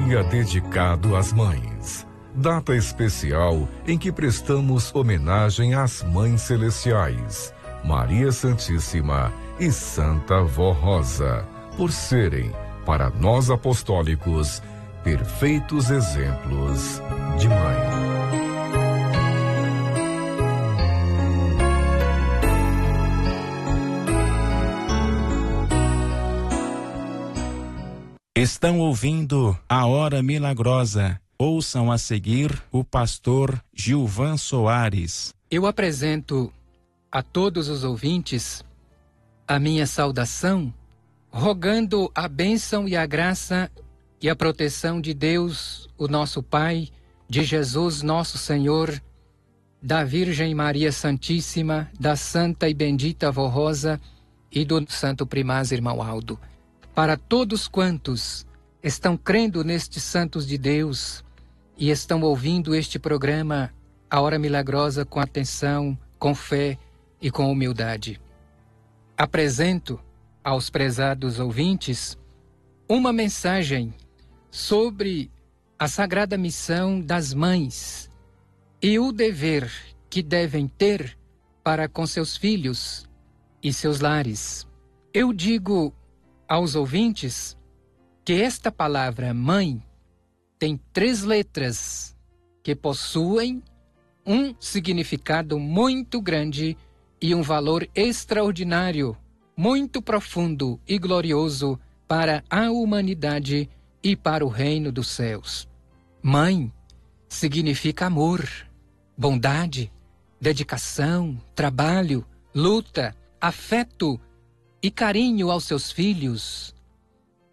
Dia dedicado às mães. Data especial em que prestamos homenagem às mães celestiais, Maria Santíssima e Santa Vó Rosa, por serem, para nós apostólicos, perfeitos exemplos de mãe. Estão ouvindo a Hora Milagrosa. Ouçam a seguir o pastor Gilvan Soares. Eu apresento a todos os ouvintes a minha saudação, rogando a bênção e a graça e a proteção de Deus, o nosso Pai, de Jesus nosso Senhor, da Virgem Maria Santíssima, da Santa e Bendita Vó Rosa e do Santo Primaz Irmão Aldo. Para todos quantos estão crendo nestes santos de Deus e estão ouvindo este programa, A Hora Milagrosa, com atenção, com fé e com humildade. Apresento aos prezados ouvintes uma mensagem sobre a sagrada missão das mães e o dever que devem ter para com seus filhos e seus lares. Eu digo aos ouvintes que esta palavra mãe tem 3 letras que possuem um significado muito grande e um valor extraordinário, muito profundo e glorioso para a humanidade e para o reino dos céus. Mãe significa amor, bondade, dedicação, trabalho, luta, afeto e carinho aos seus filhos,